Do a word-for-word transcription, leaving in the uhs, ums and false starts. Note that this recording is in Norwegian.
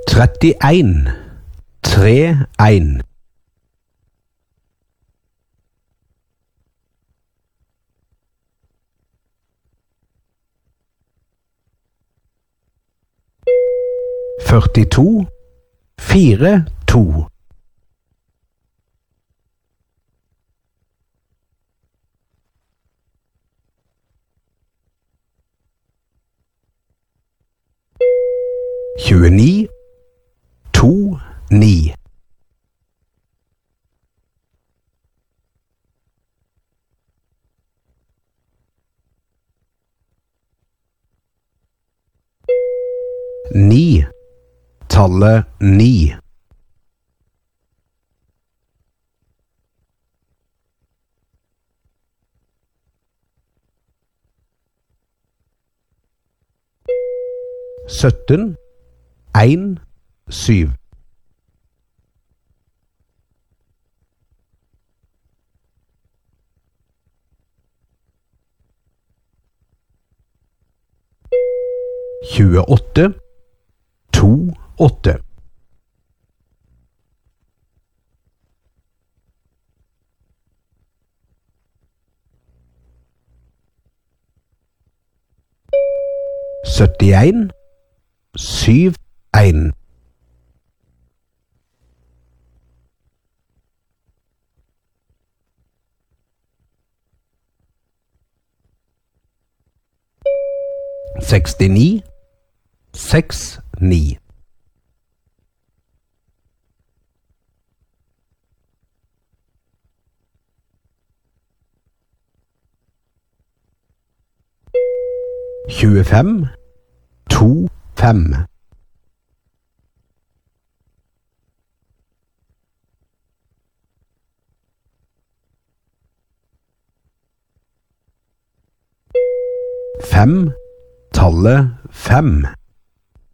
trettien, tre en. førtito, fire to. tjueni, to, ni. Ni, tallet ni. sytten, en, syv. tjueåtte, to, åtte. syttien, syv, en. sekstini, seks, ni. tjuefem, to, fem. Fem, tallet fem.